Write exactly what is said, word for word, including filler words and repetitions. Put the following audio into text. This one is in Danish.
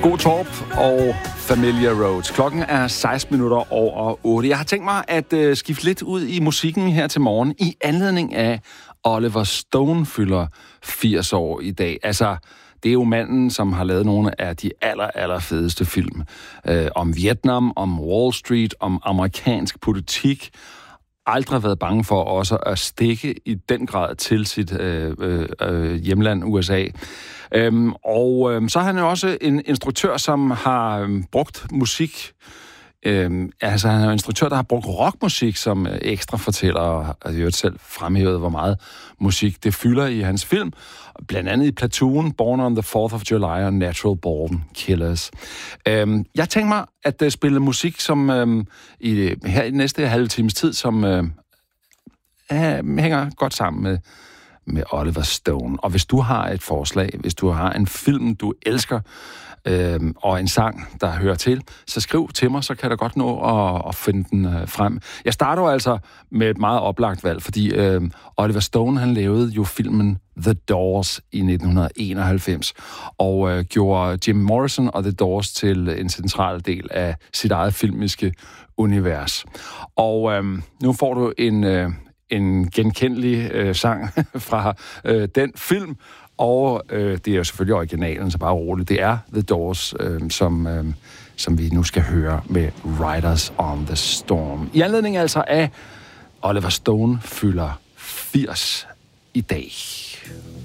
Sko Torp og Familia Roads. Klokken er seksten minutter over otte. Jeg har tænkt mig at øh, skifte lidt ud i musikken her til morgen i anledning af Oliver Stone fylder firs år i dag. Altså, det er jo manden, som har lavet nogle af de aller, aller fedeste film. Øh, om Vietnam, om Wall Street, om amerikansk politik. Aldrig været bange for også at stikke i den grad til sit øh, øh, hjemland U S A. Øhm, og øh, så er han jo også en instruktør, som har øh, brugt musik. Øh, altså han er en instruktør, der har brugt rockmusik som øh, ekstra fortæller, og har jo selv fremhævet, hvor meget musik det fylder i hans film. Blandt andet i Platoon, Born on the fourth of July og Natural Born Killers. Øhm, jeg tænker mig at uh, spille musik, som øhm, i, her i næste halve times tid, som øh, øh, hænger godt sammen med, med Oliver Stone. Og hvis du har et forslag, hvis du har en film, du elsker, Øhm, og en sang, der hører til, så skriv til mig, så kan der godt nå at, at finde den øh, frem. Jeg starter altså med et meget oplagt valg, fordi øh, Oliver Stone, han lavede jo filmen The Doors i nitten enoghalvfems, og øh, gjorde Jim Morrison og The Doors til en central del af sit eget filmiske univers. Og øh, nu får du en, øh, en genkendelig øh, sang fra øh, den film, og øh, det er jo selvfølgelig originalen, så bare roligt. Det er The Doors, øh, som, øh, som vi nu skal høre med Riders on the Storm. I anledning altså af Oliver Stone fylder firs i dag.